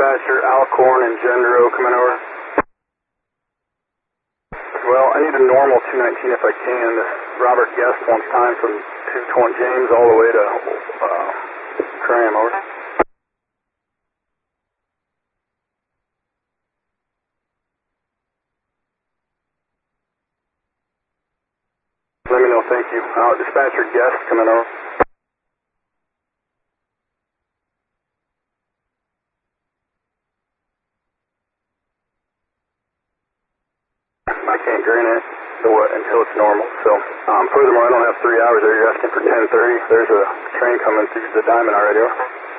dispatcher, Alcorn and Gendro coming over. Well, I need a normal 219 if I can. This Robert Guest wants time from 220 James all the way to Cram, over. Let me know, thank you. Dispatcher Guest coming over. I can't grant it until it's normal. So, furthermore, I don't have 3 hours there. You're asking for 10:30. There's a train coming through the Diamond already.